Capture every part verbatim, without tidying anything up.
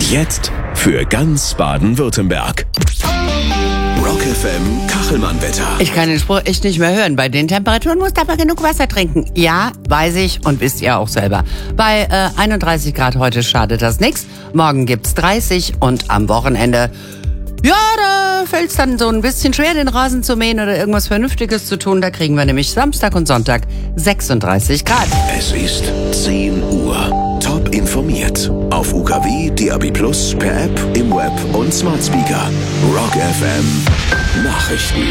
Jetzt für ganz Baden-Württemberg. Rock F M Kachelmann-Wetter. Ich kann den Spruch echt nicht mehr hören. Bei den Temperaturen musst du aber genug Wasser trinken. Ja, weiß ich und wisst ihr auch selber. Bei äh, einunddreißig Grad heute schadet das nichts. Morgen gibt's dreißig und am Wochenende, ja, da fällt's dann so ein bisschen schwer, den Rasen zu mähen oder irgendwas Vernünftiges zu tun. Da kriegen wir nämlich Samstag und Sonntag sechsunddreißig Grad. Es ist zehn Uhr. Top informiert. Auf U K W, D A B Plus, per App, im Web und Smart Speaker. Rock F M Nachrichten.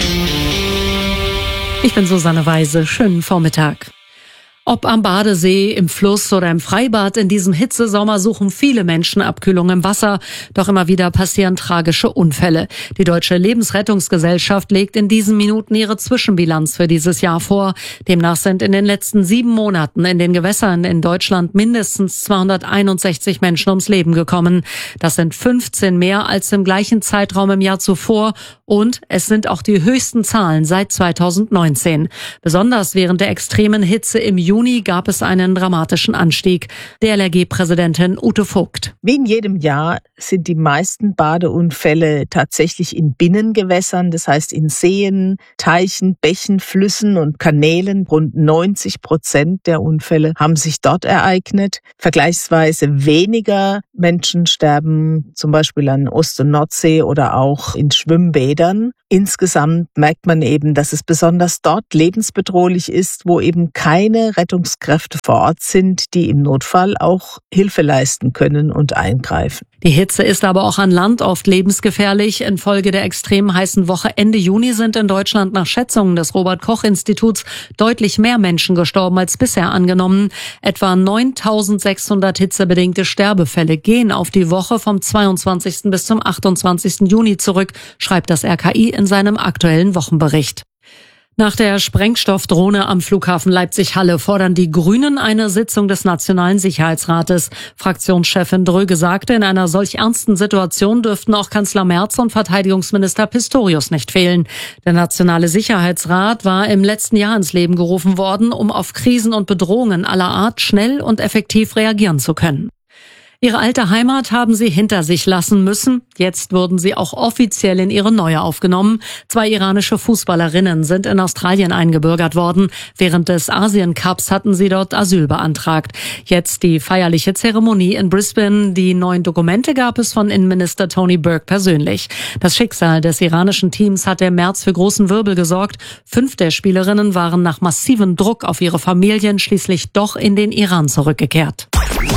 Ich bin Susanne Weise. Schönen Vormittag. Ob am Badesee, im Fluss oder im Freibad, in diesem Hitzesommer suchen viele Menschen Abkühlung im Wasser. Doch immer wieder passieren tragische Unfälle. Die Deutsche Lebensrettungsgesellschaft legt in diesen Minuten ihre Zwischenbilanz für dieses Jahr vor. Demnach sind in den letzten sieben Monaten in den Gewässern in Deutschland mindestens zweihunderteinundsechzig Menschen ums Leben gekommen. Das sind fünfzehn mehr als im gleichen Zeitraum im Jahr zuvor. Und es sind auch die höchsten Zahlen seit zweitausendneunzehn. Besonders während der extremen Hitze im Juni gab es einen dramatischen Anstieg. D L R G-Präsidentin Ute Vogt. Wie in jedem Jahr sind die meisten Badeunfälle tatsächlich in Binnengewässern, das heißt in Seen, Teichen, Bächen, Flüssen und Kanälen. Rund neunzig Prozent der Unfälle haben sich dort ereignet. Vergleichsweise weniger Menschen sterben zum Beispiel an Ost- und Nordsee oder auch in Schwimmbädern. Insgesamt merkt man eben, dass es besonders dort lebensbedrohlich ist, wo eben keine Rettungskräfte vor Ort sind, die im Notfall auch Hilfe leisten können und eingreifen. Die Hitze ist aber auch an Land oft lebensgefährlich. Infolge der extrem heißen Woche Ende Juni sind in Deutschland nach Schätzungen des Robert-Koch-Instituts deutlich mehr Menschen gestorben als bisher angenommen. Etwa neuntausendsechshundert hitzebedingte Sterbefälle gehen auf die Woche vom zweiundzwanzigsten bis zum achtundzwanzigsten Juni zurück, schreibt das R K I in seinem aktuellen Wochenbericht. Nach der Sprengstoffdrohne am Flughafen Leipzig-Halle fordern die Grünen eine Sitzung des Nationalen Sicherheitsrates. Fraktionschefin Dröge sagte, in einer solch ernsten Situation dürften auch Kanzler Merz und Verteidigungsminister Pistorius nicht fehlen. Der Nationale Sicherheitsrat war im letzten Jahr ins Leben gerufen worden, um auf Krisen und Bedrohungen aller Art schnell und effektiv reagieren zu können. Ihre alte Heimat haben sie hinter sich lassen müssen. Jetzt wurden sie auch offiziell in ihre neue aufgenommen. Zwei iranische Fußballerinnen sind in Australien eingebürgert worden. Während des Asien-Cups hatten sie dort Asyl beantragt. Jetzt die feierliche Zeremonie in Brisbane. Die neuen Dokumente gab es von Innenminister Tony Burke persönlich. Das Schicksal des iranischen Teams hatte im März für großen Wirbel gesorgt. Fünf der Spielerinnen waren nach massivem Druck auf ihre Familien schließlich doch in den Iran zurückgekehrt.